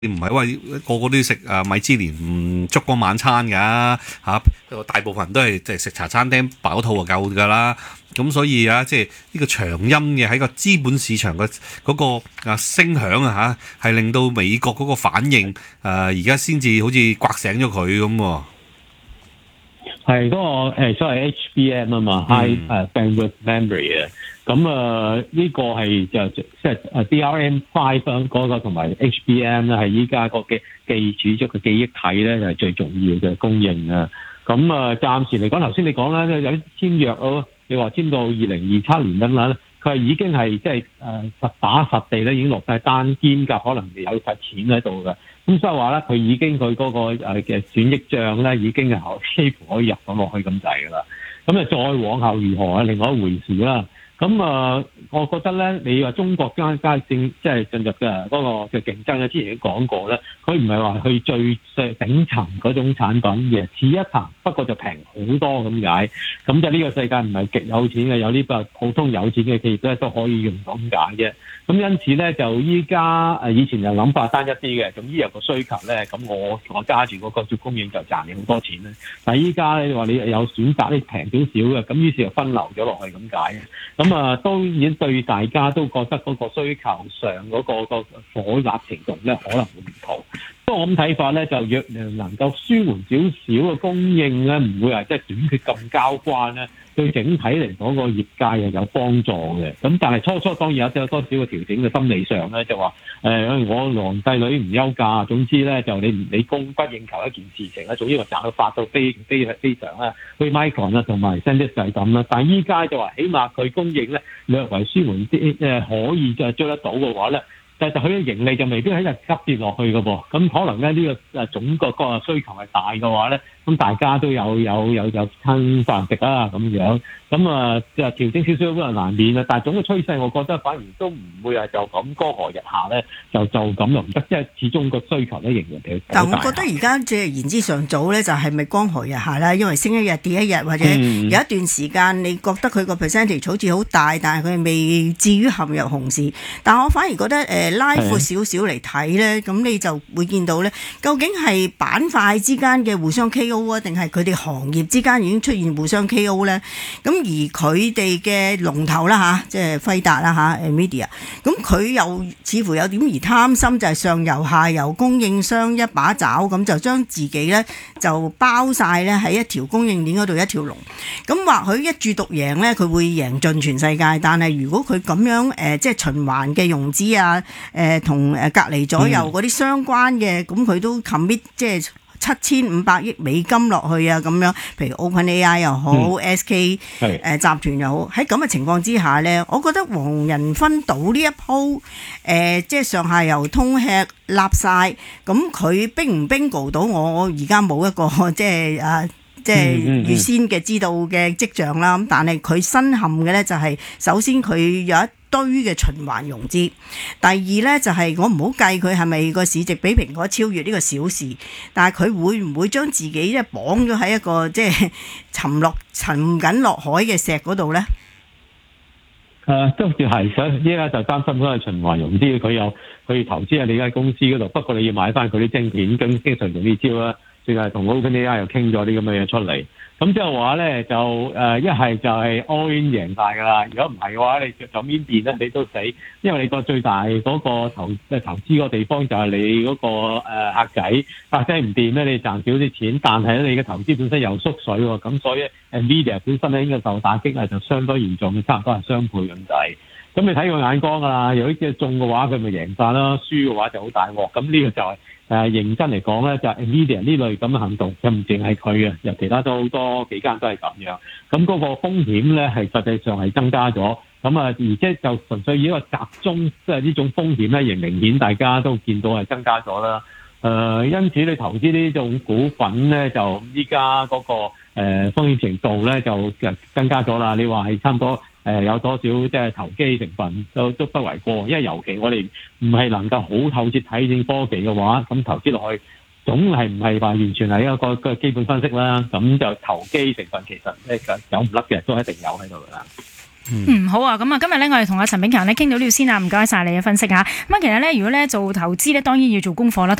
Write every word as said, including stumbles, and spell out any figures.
你唔係話個個都要食啊米芝蓮唔燭光晚餐㗎嚇，大部分人都係即係食茶餐廳飽肚就夠㗎啦。咁所以啊，即係呢個長音嘅喺個資本市場嘅嗰個啊聲響啊嚇，係令到美國嗰個反應誒而家先至好似刮醒咗佢咁喎。 係嗰個誒所謂 H B M 啊嘛、嗯、，High 誒 Bandwidth Memory 啊，咁啊呢個係就即係誒 D R M 五嗰個同埋 H B M 咧，係依家個嘅記儲咗嘅記憶體咧係最重要嘅供應啊。咁啊暫時嚟講，頭先你講啦，有啲簽約咯，你話簽到二零二七年咁啦，佢係已經係即係誒實打實地咧已經落晒單，兼夾可能有晒錢喺度嘅。咁所以話咧，佢已經佢嗰個誒嘅損益帳咧，已經係幾乎可以入到落去咁滯噶啦。咁啊，再往後如何啊？另外一回事啦。咁啊，我覺得咧，你話中國間間正即係進入嘅嗰個嘅競爭咧，之前已經講過咧，佢唔係話去最最頂層嗰種產品嘅，次一層，不過就平好多咁解。咁就呢個世界唔係極有錢嘅，有啲個普通有錢嘅企業咧都可以用到咁解啫。咁因此咧，就依家誒以前就諗法單一啲嘅，咁依有個需求咧，咁我我揸住嗰個做供應就賺你好多錢咧。但係依家咧話你有選擇，你平少少嘅，咁於是就分流咗落去咁解嘅。咁啊，都已經對大家都覺得嗰個需求上嗰個個火熱程度咧，可能會唔同。不過我咁睇法咧，就若能夠舒緩少少嘅供應咧，唔會話即係短缺咁交關咧，對整體嚟講個業界係有幫助嘅。咁但係初初當然有多少嘅調整嘅心理上咧，就話誒、呃、我皇帝女唔憂嫁，總之咧就你你供不應求一件事情咧，總之我賺到發到非非非常啦，去 Micron 啦同埋 SanDisk 就係咁啦。但係依家就話起碼佢供應咧略為舒緩啲，誒可以就追得到嘅話咧。但係佢嘅盈利就未必喺度急跌落去嘅噃，咁可能咧呢個誒總個個需求係大嘅話咧，咁大家都有有有有餐飯食啊咁樣，咁啊就調整少少都係難免啦。但係總嘅趨勢，我覺得反而都唔會係就咁江河日下咧，就就咁又唔得，即係始終個需求咧仍然係好大。 但我覺得而家即係言之尚早咧，就係咪江河日下啦？因為升一日跌一日，或者有一段時間你覺得佢個 percentage 好似好大，但係佢未至於陷入熊市。但我反而覺得誒。呃拉闊少少嚟睇咧，咁你就會見到咧，究竟係板塊之間嘅互相 K O 啊，定係佢哋行業之間已經出現互相 K O 咧？咁而佢哋嘅龍頭啦嚇，即係輝達啦嚇 ，Nvidia，咁佢又似乎有點而貪心，就係上游下游供應商一把爪，咁就將自己咧就包晒咧喺一條供應鏈嗰度一條龍。咁或許一注獨贏咧，佢會贏盡全世界。但係如果佢咁樣誒、呃，即係循環嘅融資啊，誒同誒隔離左右嗰啲相關嘅，咁佢、嗯、都 commit 即係七千五百億美金落去啊，咁樣，譬如 OpenAI 又好、嗯、S K 誒、呃、集團又好，喺咁嘅情況之下咧，我覺得黃仁勳賭呢一鋪誒、呃，即係上下游通吃立晒，咁佢冰唔 bingo 到我？我而家冇一個即係啊。即係預先嘅知道嘅跡象啦，咁但係佢身陷嘅咧就係首先佢有一堆嘅循環融資，第二咧就係我唔好計佢係咪個市值比蘋果超越呢個小事，但係佢會唔會將自己咧綁咗喺一個即係沉落沉緊落海嘅石嗰度咧？ 誒都係係想依家就擔心嗰個循環融資，佢有佢投資喺你間公司嗰度，不過你要買翻佢啲晶片，咁經常用呢招啦。最近同 OpenAI 又傾咗啲咁嘅嘢出嚟，咁即係話咧就誒一係就係 all in 贏大㗎啦，如果唔係嘅話，你就邊邊咧你都死，因為你個最大嗰個投即係投資個地方就係你嗰個誒客仔，客仔唔掂咧，你賺少啲錢，但係咧你嘅投資本身又縮水喎，咁所以 Nvidia 本身咧應該受打擊係就相當嚴重嘅，差唔多係雙倍咁滯。咁你睇佢眼光㗎啦，如果即係中嘅話，佢咪贏晒啦；輸嘅話就好大鑊。咁呢個就係、是、誒、呃、認真嚟講咧，就係、是、Nvidia 呢類咁嘅行動，就唔淨係佢嘅，由其他都好多幾間都係咁樣。咁嗰個風險咧係實際上係增加咗。咁啊，而且就純粹以一個集中，即係呢種風險咧，仍明顯大家都見到係增加咗啦。誒、呃，因此你投資呢種股份咧，就依家嗰個誒、呃、風險程度咧就增加咗啦。你話係差唔多。誒、呃、有多少即係投機成分都都不為過，因為尤其我哋唔係能夠好透徹睇正科技嘅話，咁投資落去總係唔係話完全係一個個基本分析啦，咁就投機成分其實咧有唔甩嘅都一定有喺度㗎啦。 嗯，好啊，咁啊，今日咧我哋同阿陳炳強咧傾到呢度先啊，唔該晒你嘅分析嚇。咁啊，其實咧如果咧做投資咧，當然要做功課啦。